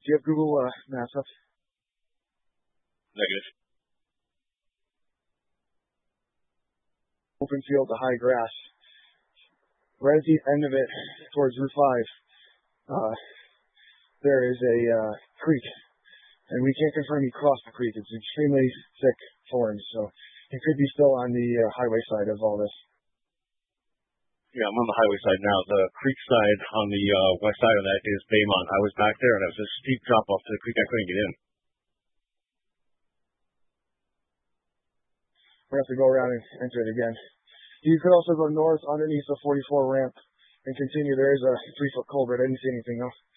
Do you have Google Maps up? Negative. Open field to high grass. Right at the end of it, towards Route 5, there is a creek. And we can't confirm he crossed the creek. It's extremely thick thorns, so he could be still on the highway side of all this. Yeah, I'm on the highway side now. The creek side on the west side of that is Baymont. I was back there, and it was a steep drop off to the creek. I couldn't get in. We're going to have to go around and enter it again. You could also go north underneath the 44 ramp and continue. There is a 3-foot culvert. I didn't see anything else.